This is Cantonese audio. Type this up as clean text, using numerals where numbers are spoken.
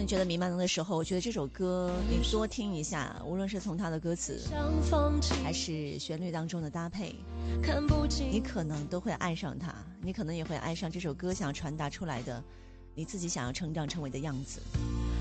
觉得迷茫的时候，我觉得这首歌你多听一下，无论是从它的歌词还是旋律当中的搭配，你可能都会爱上它，你可能也会爱上这首歌想传达出来的你自己想要成长成为的样子。